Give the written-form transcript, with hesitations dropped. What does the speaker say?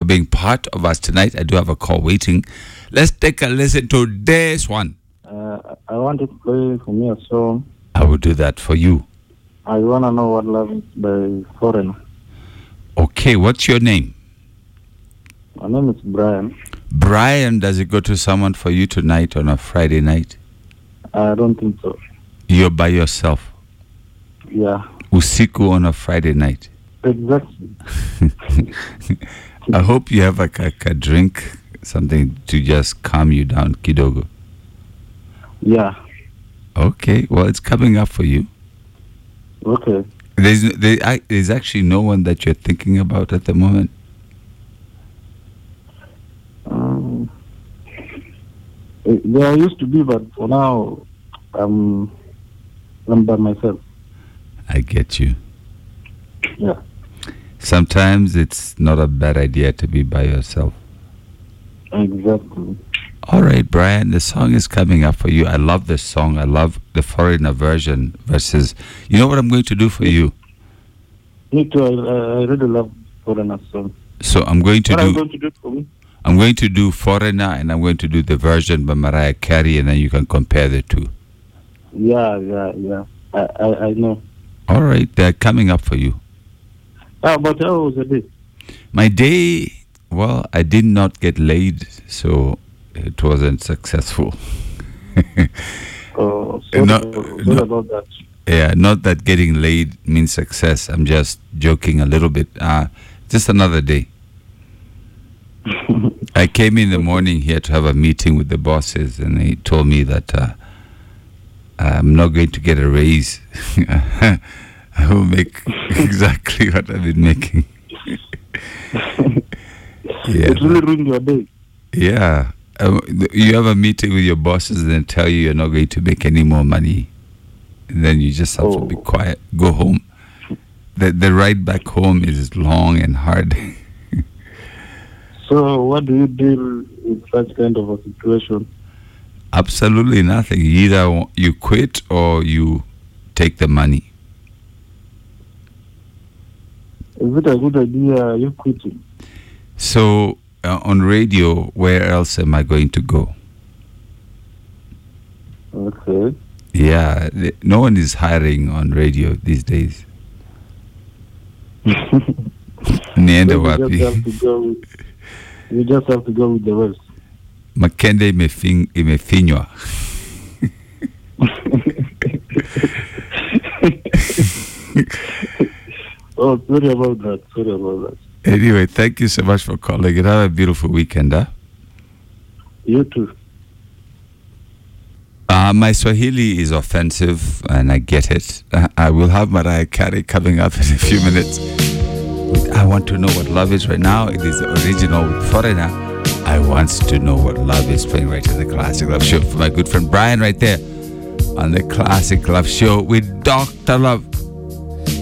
being part of us tonight. I do have a call waiting. Let's take a listen to this one. I want to play for me a song. I will do that for you. I want to know what love is by Foreigner. Okay, what's your name? My name is Brian. Brian, does it go to someone for you tonight on a Friday night? I don't think so. You're by yourself? Yeah. Usiku on a Friday night? Exactly. I hope you have a drink, something to just calm you down, kidogo. Yeah. Okay, well, it's coming up for you. Okay. There's actually no one that you're thinking about at the moment? There used to be, but for now, I'm by myself. I get you. Yeah. Sometimes it's not a bad idea to be by yourself. Exactly. All right, Brian, the song is coming up for you. I love this song. I love the Foreigner version versus... You know what I'm going to do for you? Me too. I really love Foreigner song. So I'm going to What are you going to do for me? I'm going to do Foreigner, and I'm going to do the version by Mariah Carey, and then you can compare the two. Yeah. I know. All right, they're coming up for you. But how was the day? My day, well, I did not get laid, so it wasn't successful. Sorry about that. Yeah, not that getting laid means success. I'm just joking a little bit. Just another day. I came in the morning here to have a meeting with the bosses, and they told me that I'm not going to get a raise. I will make exactly what I've been making. It really ruined your day. Yeah. You have a meeting with your bosses and they tell you you're not going to make any more money. And then you just have to be quiet. Go home. The ride back home is long and hard. So what do you deal with such kind of a situation? Absolutely nothing. Either you quit or you take the money. Is it a good idea you quitting? So on radio, where else am I going to go? Okay. Yeah, no one is hiring on radio these days. Nienda wapi? You just have to go with the rest. Makende imefinywa. Oh, sorry about that. Anyway, thank you so much for calling. And have a beautiful weekend, huh? You too. My Swahili is offensive, and I get it. I will have Mariah Carey coming up in a few minutes. I want to know what love is right now. It is the original with Foreigner. I want to know what love is, playing right in the Classic Love Show for my good friend Brian right there on the Classic Love Show with Dr. Love.